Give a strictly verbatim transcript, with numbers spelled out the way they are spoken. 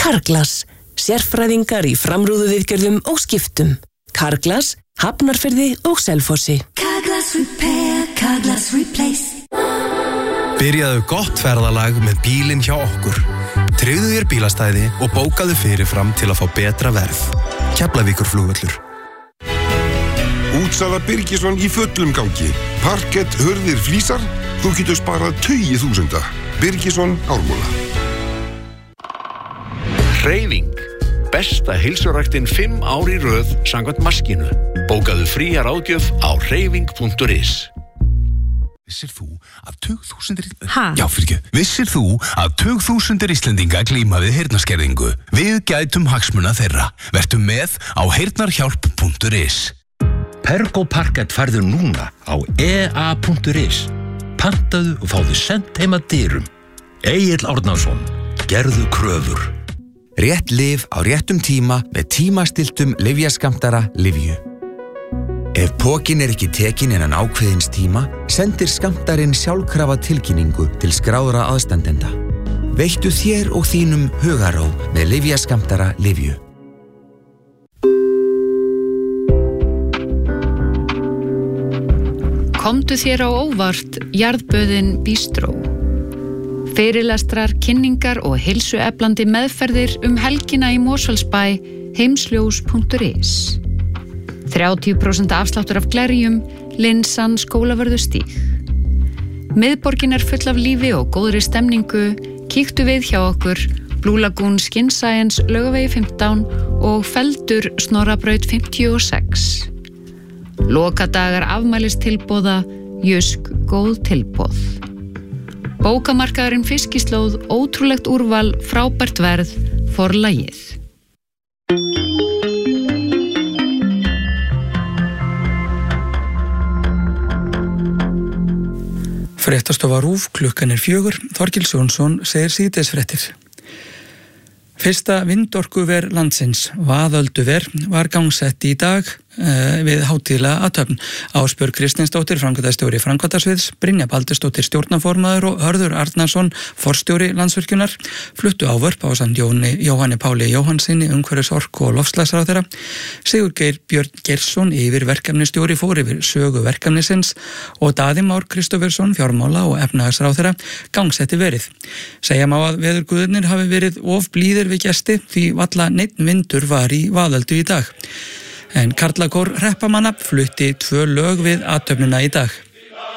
Carglass, sérfræðingar í framrúðuviðgerðum og skiptum. Carglass, Hafnarfirði og Selfossi. Carglass Repair, Carglass Replace. Byrjaðu gott ferðalag með bílinn hjá okkur. Tryggðu þér bílastæði og bókaðu fyrirfram til að fá betra verð. Keflavíkurflugvöllur. Útsala Birgisson í fullum gangi. Parkett, hurðir, flísar. Þú getur sparað tugi þúsunda. Birgisson Ármúla. Hreyfing. Besta heilsuræktin fimm ár í röð samkvæmt maskínu. Bókaðu fría ráðgjöf á hreyfing punktur is. Vissir þú að tugþúsundir Ha? Já, fyrir ekki. Vissir þú að tugþúsundir Íslendinga glíma við heyrnarskerðingu? Við gætum hagsmuna þeirra. Vertu með á heyrnarhjálp punktur is. Pergo Parkett færðu núna á e a punktur is. Pantaðu og fáðu sent heim að dyrum. Egill Árnason. Gerðu kröfur. Rétt lyf á réttum tíma með tímastiltum lyfjaskammtara Lyfju. Ef pókin er ekki tekin innan ákveðins tíma, sendir skammtarinn sjálfkrafa tilkynningu til skráðra aðstandenda. Veittu þér og þínum hugarró með lyfjaskammtara Lyfju. Komdu þér á óvart jarðböðin Bistró. Fyrirlestrar, kynningar og heilsueflandi meðferðir um helgina í Mosfellsbæ, heimsljós punktur is. þrjátíu prósent afsláttur af glerjum, linsan, Skólavörðustíg. Miðborgin er full af lífi og góðri stemningu. Kíktu við hjá okkur, Blue Lagoon Skin Science, Laugavegi fimmtán og Feldur Snorrabraut fimmtíu og sex. Lokadagar afmælistilboða, Jusk góð tilboð. Bókamarkaðurinn Fiskislóð, ótrúlegt úrval, frábært verð, Forlagið. Fréttastofa RÚV, klukkan er fjögur, Þorkils Jónsson segir síðdegisfréttir. Fyrsta vindorkuver landsins, Vaðölduver, var gangsett í dag uh, við hátíðlega athöfn. Ásbjörg Kristinsdóttir, framkvæmdastjóri framkvæmdasviðs, Brynja Baldursdóttir, stjórnarformaður og Hörður Arnarsson, forstjóri Landsvirkjunar, fluttu ávörp ásamt Jóni, Jóhanni Páli Jóhannsinni, umhverfis orku og loftslagsráðherra. Sigurgeir Björn Geirsson, yfir verkefnistjóri, fór yfir sögu verkefnisins og Daði Már Kristófersson, fjármála og efnahagsráðherra, gangsetti verið. Segja má að veðurguðirnir hafi verið of blíðir við gesti því valla neinn vindur var í Vaðöldu í dag. En Karlakór hreppamanna flutti tvö lög við athöfnina í dag.